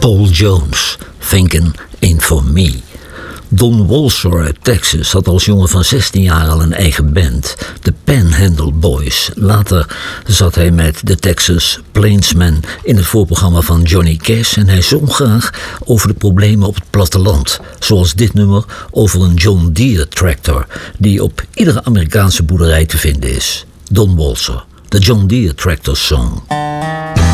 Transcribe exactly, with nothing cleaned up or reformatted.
Paul Jones, Thinking Ain't For Me. Don Walser uit Texas had als jongen van zestien jaar al een eigen band, de Panhandle Boys. Later zat hij met de Texas Plainsmen in het voorprogramma van Johnny Cash en hij zong graag over de problemen op het platteland, zoals dit nummer over een John Deere tractor die op iedere Amerikaanse boerderij te vinden is. Don Walser, de John Deere Tractor Song.